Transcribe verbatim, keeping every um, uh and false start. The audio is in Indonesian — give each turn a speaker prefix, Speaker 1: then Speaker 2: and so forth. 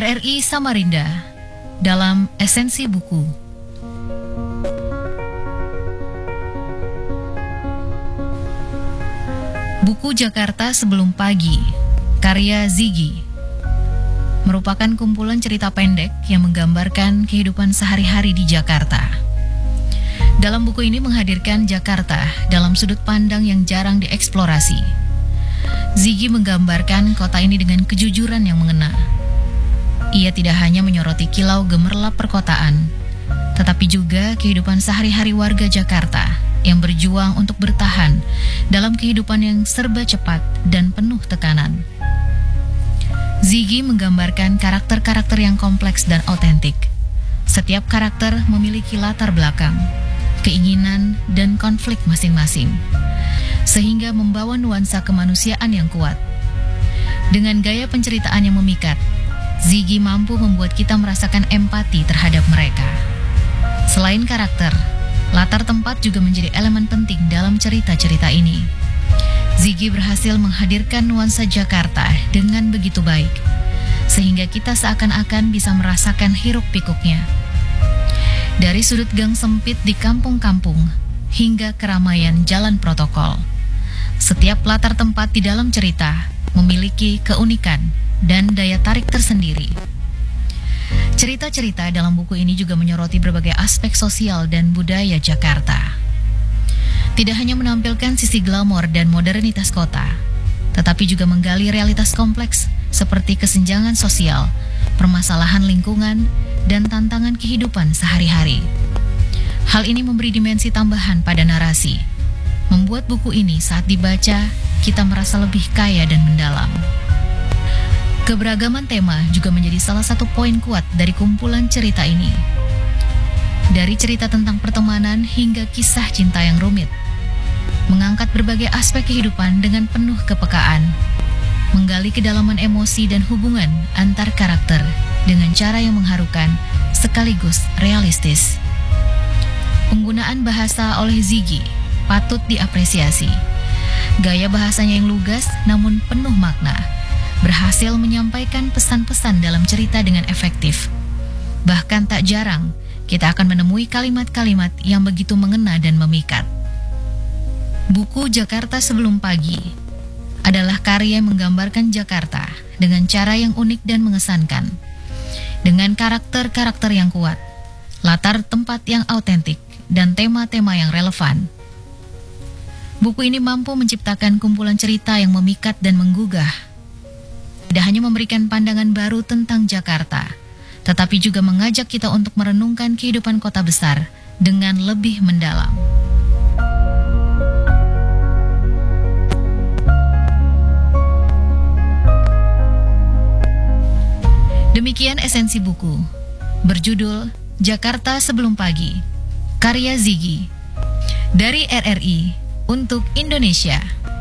Speaker 1: R R I Samarinda dalam Esensi Buku. Buku Jakarta Sebelum Pagi, karya Ziggy, merupakan kumpulan cerita pendek yang menggambarkan kehidupan sehari-hari di Jakarta. Dalam buku ini menghadirkan Jakarta dalam sudut pandang yang jarang dieksplorasi. Ziggy menggambarkan kota ini dengan kejujuran yang mengena. Ia tidak hanya menyoroti kilau gemerlap perkotaan, tetapi juga kehidupan sehari-hari warga Jakarta yang berjuang untuk bertahan dalam kehidupan yang serba cepat dan penuh tekanan. Ziggy menggambarkan karakter-karakter yang kompleks dan otentik. Setiap karakter memiliki latar belakang, keinginan, dan konflik masing-masing, sehingga membawa nuansa kemanusiaan yang kuat. Dengan gaya penceritaan yang memikat, Ziggy mampu membuat kita merasakan empati terhadap mereka. Selain karakter, latar tempat juga menjadi elemen penting dalam cerita-cerita ini. Ziggy berhasil menghadirkan nuansa Jakarta dengan begitu baik, sehingga kita seakan-akan bisa merasakan hiruk-pikuknya. Dari sudut gang sempit di kampung-kampung hingga keramaian jalan protokol, setiap latar tempat di dalam cerita memiliki keunikan dan daya tarik tersendiri. Cerita-cerita dalam buku ini juga menyoroti berbagai aspek sosial dan budaya Jakarta. Tidak hanya menampilkan sisi glamor dan modernitas kota, tetapi juga menggali realitas kompleks seperti kesenjangan sosial, permasalahan lingkungan, dan tantangan kehidupan sehari-hari. Hal ini memberi dimensi tambahan pada narasi, membuat buku ini saat dibaca, kita merasa lebih kaya dan mendalam. Keberagaman tema juga menjadi salah satu poin kuat dari kumpulan cerita ini. Dari cerita tentang pertemanan hingga kisah cinta yang rumit, mengangkat berbagai aspek kehidupan dengan penuh kepekaan, menggali kedalaman emosi dan hubungan antar karakter dengan cara yang mengharukan sekaligus realistis. Penggunaan bahasa oleh Ziggy patut diapresiasi. Gaya bahasanya yang lugas namun penuh makna, berhasil menyampaikan pesan-pesan dalam cerita dengan efektif. Bahkan tak jarang, kita akan menemui kalimat-kalimat yang begitu mengena dan memikat. Buku Jakarta Sebelum Pagi adalah karya yang menggambarkan Jakarta dengan cara yang unik dan mengesankan. Dengan karakter-karakter yang kuat, latar tempat yang autentik, dan tema-tema yang relevan. Buku ini mampu menciptakan kumpulan cerita yang memikat dan menggugah. Tidak hanya memberikan pandangan baru tentang Jakarta, tetapi juga mengajak kita untuk merenungkan kehidupan kota besar dengan lebih mendalam. Demikian esensi buku, berjudul Jakarta Sebelum Pagi, karya Ziggy, dari R R I untuk Indonesia.